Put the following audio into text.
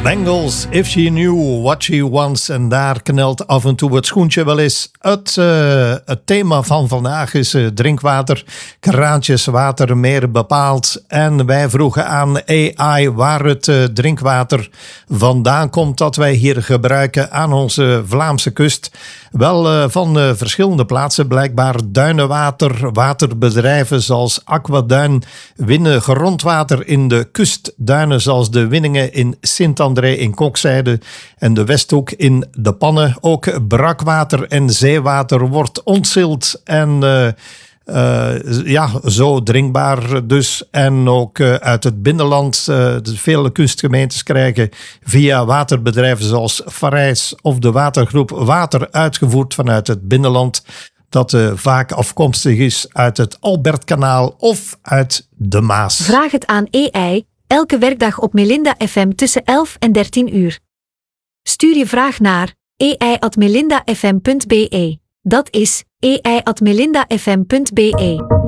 Bengals, If She Knew What She Wants. En daar knelt af en toe het schoentje wel eens. Het thema van vandaag is drinkwater, kraantjeswater meer bepaald. En wij vroegen aan AI waar het drinkwater vandaan komt dat wij hier gebruiken aan onze Vlaamse kust. Wel van verschillende plaatsen blijkbaar. Duinenwater, waterbedrijven zoals Aquaduin winnen grondwater in de kustduinen zoals de winningen in Sint-André in Kokzijde en de Westhoek in de Pannen. Ook brakwater en zeewater wordt ontzild en zo drinkbaar dus. En ook uit het binnenland. Vele kustgemeentes krijgen via waterbedrijven zoals Farijs of de watergroep water uitgevoerd vanuit het binnenland. Dat vaak afkomstig is uit het Albertkanaal of uit de Maas. Vraag het aan AI, elke werkdag op Melinda FM tussen 11 en 13 uur. Stuur je vraag naar ai@melindafm.be. Dat is ai@melindafm.be.